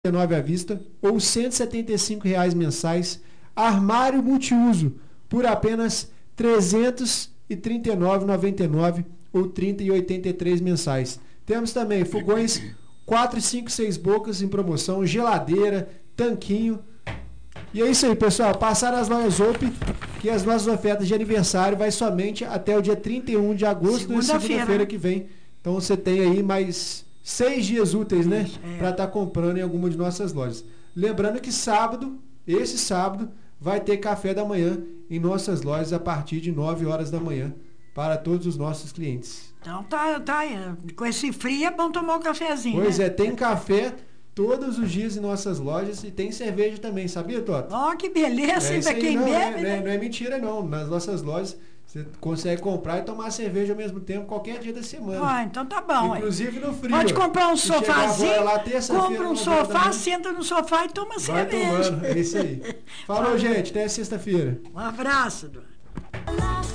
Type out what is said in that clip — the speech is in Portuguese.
à vista ou R$ 175 mensais. Armário multiuso por apenas R$ 339,99 ou R$ 30,83 mensais. Temos também fogões 4, 5, 6 bocas em promoção, geladeira, tanquinho. E é isso aí, pessoal. Passar nas lojas Zope, que as nossas ofertas de aniversário vai somente até o dia 31 de agosto, segunda-feira que vem. Então você tem aí mais 6 dias úteis, né? Para estar comprando em alguma de nossas lojas. Lembrando que esse sábado, vai ter café da manhã em nossas lojas a partir de 9 horas da manhã para todos os nossos clientes. Então tá. Com esse frio é bom tomar um cafezinho. Pois né? Tem café todos os dias em nossas lojas e tem cerveja também, sabia, Toto? Ó, que beleza, ainda quem bebe, né? Não é mentira, não. Nas nossas lojas você consegue comprar e tomar cerveja ao mesmo tempo qualquer dia da semana. Ah, então tá bom. Inclusive no frio. Pode comprar um sofazinho, compra um sofá, senta no sofá e toma cerveja. Vai tomando, é isso aí. Falou, gente, até sexta-feira. Um abraço.